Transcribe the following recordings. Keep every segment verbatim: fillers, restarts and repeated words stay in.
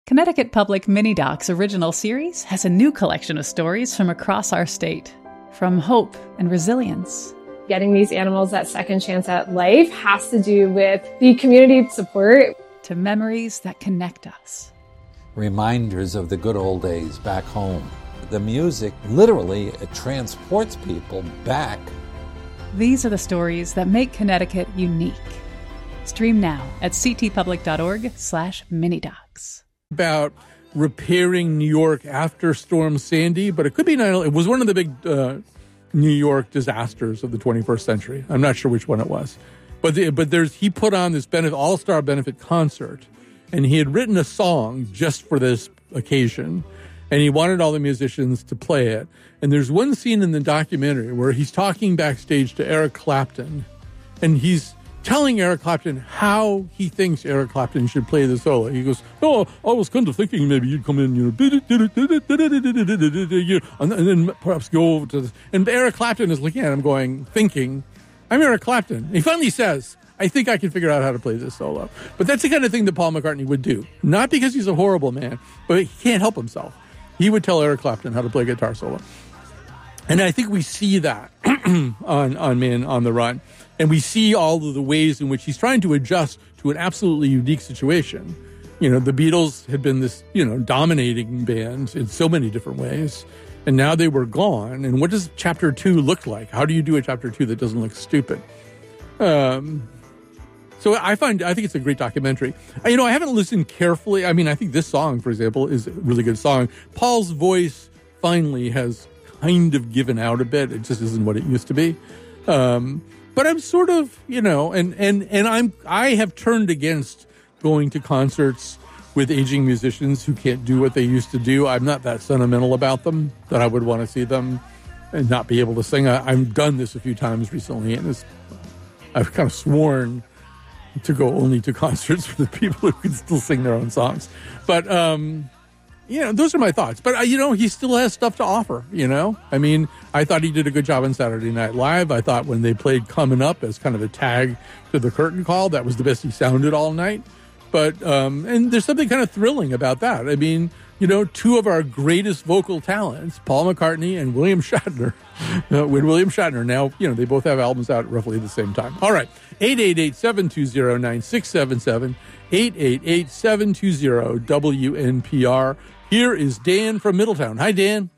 Connecticut Public Mini Docs original series has a new collection of stories from across our state, from hope and resilience. Getting these animals that second chance at life has to do with the community support. To memories that connect us. Reminders of the good old days back home. The music literally it transports people back. These are the stories that make Connecticut unique. Stream now at ctpublic.org slash minidocs. About repairing New York after Storm Sandy, but it could be not. It was one of the big uh, New York disasters of the twenty-first century. I'm not sure which one it was, but the, but there's he put on this benefit, all-star benefit concert, and he had written a song just for this occasion, and he wanted all the musicians to play it. And there's one scene in the documentary where he's talking backstage to Eric Clapton, and he's telling Eric Clapton how he thinks Eric Clapton should play the solo. He goes, "Oh, I was kind of thinking maybe you'd come in, you know, and then perhaps go over to this." And Eric Clapton is looking at him going, thinking, "I'm Eric Clapton." And he finally says, "I think I can figure out how to play this solo." But that's the kind of thing that Paul McCartney would do. Not because he's a horrible man, but he can't help himself. He would tell Eric Clapton how to play guitar solo. And I think we see that on, on Man on the Run. And we see all of the ways in which he's trying to adjust to an absolutely unique situation. You know, the Beatles had been this, you know, dominating band in so many different ways. And now they were gone. And what does chapter two look like? How do you do a chapter two that doesn't look stupid? Um, so I find, I think it's a great documentary. You know, I haven't listened carefully. I mean, I think this song, for example, is a really good song. Paul's voice finally has kind of given out a bit. It just isn't what it used to be. Um, But I'm sort of, you know, and, and, and I'm I have turned against going to concerts with aging musicians who can't do what they used to do. I'm not that sentimental about them that I would want to see them and not be able to sing. I, I've done this a few times recently, and it's, I've kind of sworn to go only to concerts with the people who can still sing their own songs. But, um, you know, those are my thoughts. But, uh, you know, he still has stuff to offer, you know? I mean, I thought he did a good job on Saturday Night Live. I thought when they played Coming Up as kind of a tag to the curtain call, that was the best he sounded all night. But, um, and there's something kind of thrilling about that. I mean, you know, two of our greatest vocal talents, Paul McCartney and William Shatner, uh, when William Shatner now, you know, they both have albums out at roughly the same time. All right. eight eight eight, seven two zero, nine six seven seven, eight eight eight, seven two zero, W N P R. Here is Dan from Middletown. Hi, Dan.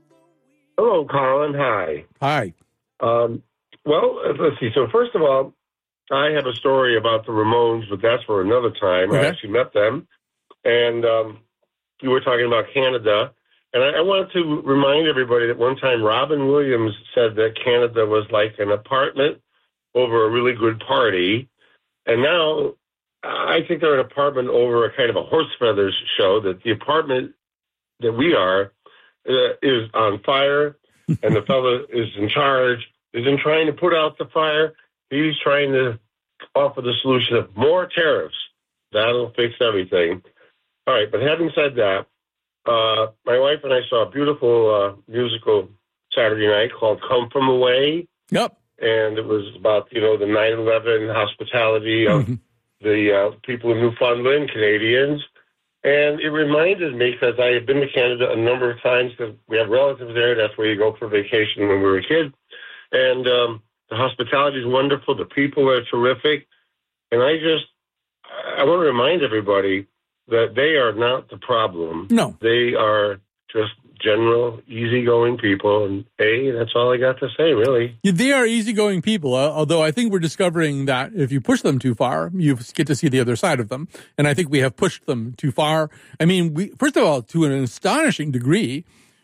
Hello, Colin. Hi. Hi. Um, well, let's see. So first of all, I have a story about the Ramones, but that's for another time. Okay. I actually met them, and um, we were talking about Canada. And I, I wanted to remind everybody that one time Robin Williams said that Canada was like an apartment over a really good party. And now I think they're an apartment over a kind of a horse feathers show, that the apartment that we are uh, is on fire, and the fellow is in charge, isn't trying to put out the fire. He's trying to offer the solution of more tariffs. That'll fix everything. All right, but having said that, uh, my wife and I saw a beautiful uh, musical Saturday night called Come From Away. Yep. And it was about, you know, the nine eleven hospitality of mm-hmm. the uh, people in Newfoundland, Canadians. And it reminded me, because I had been to Canada a number of times, because we have relatives there. That's where you go for vacation when we were a kid. And um, the hospitality is wonderful. The people are terrific. And I just, I want to remind everybody that they are not the problem. No. They are just general, easygoing people. And, hey, that's all I got to say, really. Yeah, they are easygoing people, uh, although I think we're discovering that if you push them too far, you get to see the other side of them. And I think we have pushed them too far. I mean, we first of all, to an astonishing degree,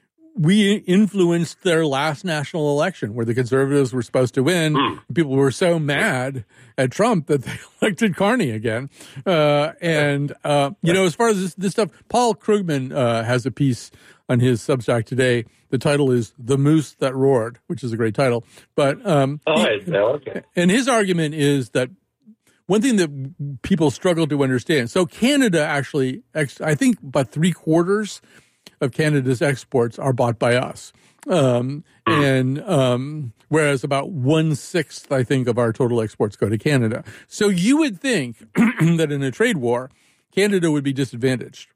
we influenced their last national election where the conservatives were supposed to win. Mm. People were so mad at Trump that they elected Carney again. Uh, and, uh, you know, as far as this, this stuff, Paul Krugman uh, has a piece on his Substack today. The title is The Moose That Roared, which is a great title. But um, oh, he, okay. And his argument is that one thing that people struggle to understand. So Canada actually, I think about three quarters of Canada's exports are bought by us. Um, and um, whereas about one-sixth, I think, of our total exports go to Canada. So you would think that in a trade war, Canada would be disadvantaged.